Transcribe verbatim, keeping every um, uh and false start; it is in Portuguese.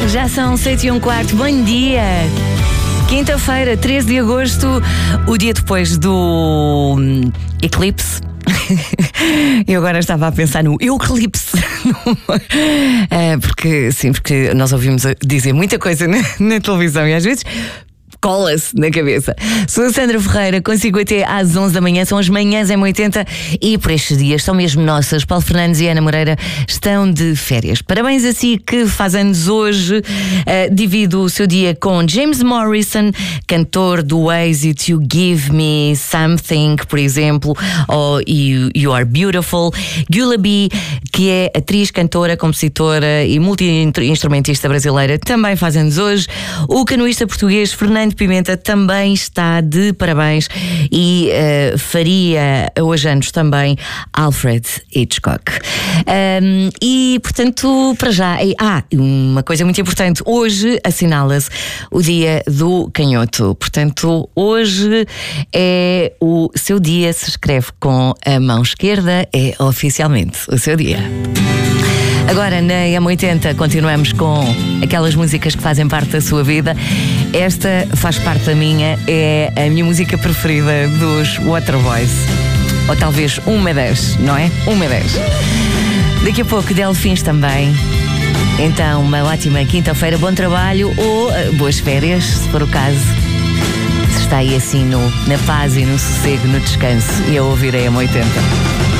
Já são sete e um quarto. Bom dia. Quinta-feira, treze de agosto, o dia depois do hum, eclipse. Eu agora estava a pensar no eucalipse. É, porque, sim, porque nós ouvimos dizer muita coisa na, na televisão e às vezes cola-se na cabeça. Sou a Sandra Ferreira, consigo até às onze da manhã, são as manhãs M oitenta e por estes dias são mesmo nossas. Paulo Fernandes e Ana Moreira estão de férias. Parabéns a si que faz anos hoje. Uh, divido o seu dia com James Morrison, cantor do êxito You Give Me Something, por exemplo, ou You, you Are Beautiful. Gyula B, que é atriz, cantora, compositora e multi-instrumentista brasileira, também faz anos hoje. O canoísta português Fernando Pimenta também está de parabéns e uh, faria hoje anos também Alfred Hitchcock. Um, e, portanto, para já... Ah, uma coisa muito importante. Hoje assinala-se o dia do canhoto. Portanto, hoje é o seu dia, se escreve com a mão esquerda, é oficialmente o seu dia. Agora na M oitenta continuamos com aquelas músicas que fazem parte da sua vida. Esta faz parte da minha, é a minha música preferida dos Waterboys. Ou talvez uma das, não é? Uma das. Daqui a pouco Delfins também. Então, uma ótima quinta-feira, bom trabalho ou uh, boas férias, se for o caso. Se está aí assim no, na paz e no sossego, no descanso e a ouvir a M oitenta.